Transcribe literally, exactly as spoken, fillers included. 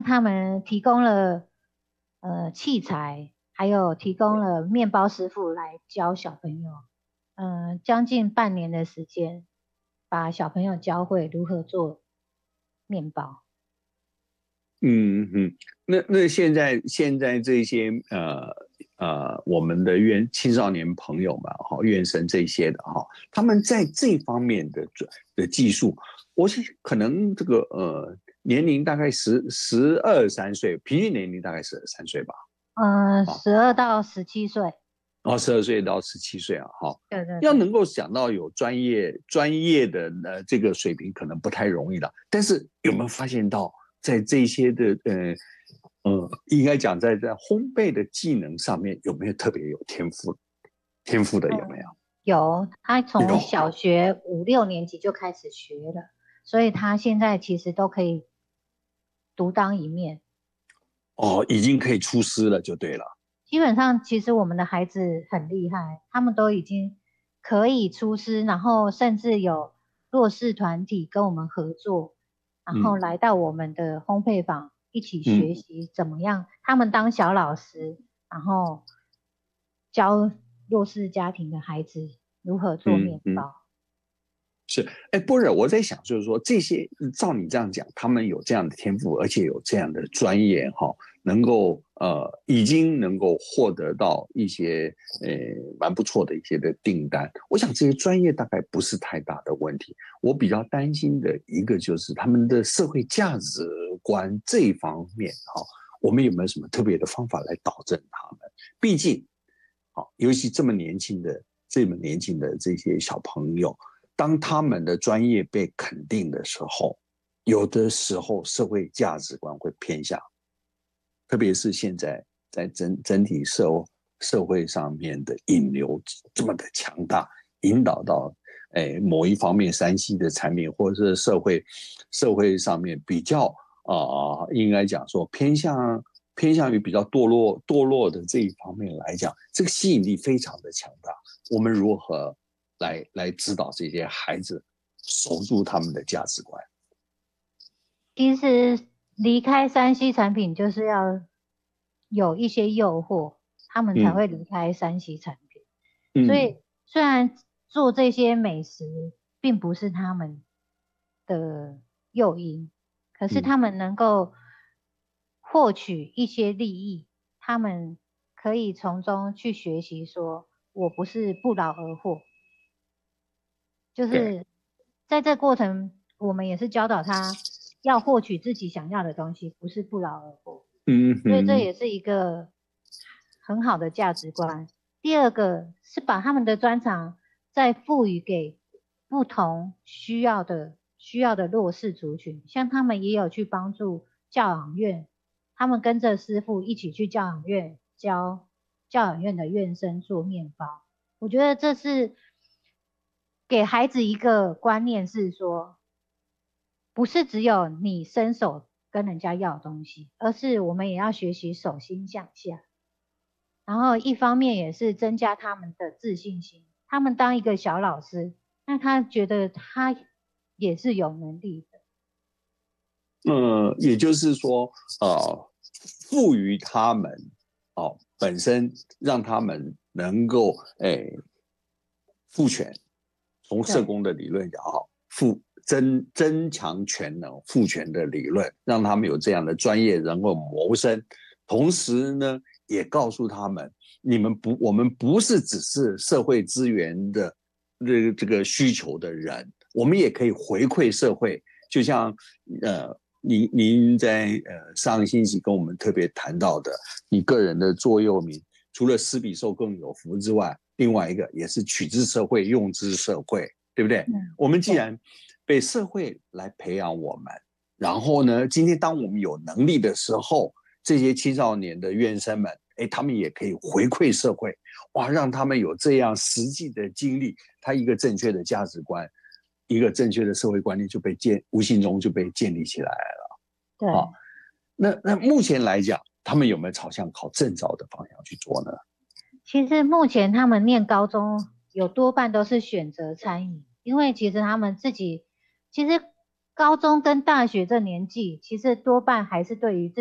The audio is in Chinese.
他们提供了呃器材，还有提供了面包师傅来教小朋友，嗯、呃，将近半年的时间，把小朋友教会如何做面包。 嗯嗯，那那现在现在这些呃呃我们的院青少年朋友们哈，院生这些的哈，他们在这方面的的技术，我想可能这个呃年龄大概十十二三岁，平均年龄大概十二三岁吧。 嗯、 啊， 十二到十七岁。 然后十二岁到十七岁啊，哈， 对对对。 要能够想到有专业专业的呃这个水平，可能不太容易了。但是有没有发现到，在这些的呃呃，应该讲在在烘焙的技能上面，有没有特别有天赋天赋的有没有？ 有，他从有小学五六年级就开始学了，所以他现在其实都可以独当一面。 哦，已经可以出师了，就对了。 基本上，其实我们的孩子很厉害，他们都已经可以出师，然后甚至有弱势团体跟我们合作，然后嗯来到我们的烘焙坊一起学嗯习怎么样，他们当小老师，然后教弱势家庭的孩子如何做嗯嗯。 面包。 是，哎，波尔，我在想，就是说这些，照你这样讲，他们有这样的天赋，而且有这样的专业，哈，能够呃，已经能够获得到一些呃蛮不错的一些的订单。我想这些专业大概不是太大的问题。我比较担心的一个就是他们的社会价值观这一方面，哈，我们有没有什么特别的方法来导正他们？毕竟，好，尤其这么年轻的、这么年轻的这些小朋友。当他们的专业被肯定的时候，有的时候社会价值观会偏向，特别是现在在整整体社社会上面的引流这么的强大，引导到诶某一方面山西的产品，或者是社会社会上面比较啊、呃，应该讲说偏向偏向于比较堕落堕落的这一方面来讲，这个吸引力非常的强大。我们如何来来指导这些孩子守住他们的价值观？ 其实离开山西产品就是要有一些诱惑，他们才嗯会离开山西产品。所嗯以虽然做这些美食并不是他们的诱因，可是嗯， 他们能够获取一些利益，他们可以从中去学习说，我不是不劳而获。就对， 是在这过程，我们也是教导他要获取自己想要的东西，不是不劳而获。 嗯所以这哼， 也是一个很好的价值观。第二个是把他们的专长再赋予给不同需要的需要的弱势族群，像他们也有去帮助教养院，他们跟着师傅一起去教养院教教养院的院生做面包。我觉得这是给孩子一个观念，是说，不是只有你伸手跟人家要东西，而是我们也要学习手心向下。然后一方面也是增加他们的自信心。他们当一个小老师，那他觉得他也是有能力的。 呃，也就是说，呃，赋予他们哦，本身让他们能够诶赋权，从社对。 工的理论讲，哈，赋增增强权能、赋权的理论，让他们有这样的专业能够谋生。同时呢，也告诉他们，你们不，我们不是只是社会资源的这个这个需求的人，我们也可以回馈社会。就像呃，您您在呃上个星期跟我们特别谈到的，你个人的座右铭，除了施比受更有福之外，另外一个也是取之社会，用之社会，对不对？ 嗯。 我们既对。 然被社会来培养我们，然后呢，今天当我们有能力的时候，这些青少年的院生们，哎，他们也可以回馈社会，哇，让他们有这样实际的经历，他一个正确的价值观，一个正确的社会观念就被建，无形中就被建立起来了。好， 对。 那那目前来讲，他们有没有朝向考证照的方向去做呢？ 其实目前他们念高中有多半都是选择餐饮，因为其实他们自己其实高中跟大学这年纪，其实多半还是对于自